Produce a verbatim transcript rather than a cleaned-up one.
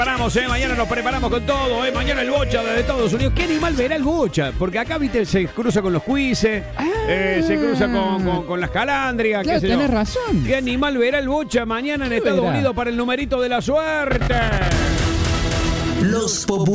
Preparamos, eh, mañana nos preparamos con todo, eh, mañana el Bocha desde Estados Unidos. ¿Qué animal verá el Bocha? Porque acá, viste, se cruza con los cuises, Ah. eh, se cruza con, con, con las calandrias. Claro, qué sé yo. tenés razón. ¿Qué animal verá el Bocha mañana en ¿Qué Estados verá? Unidos para el numerito de la suerte? Los populares.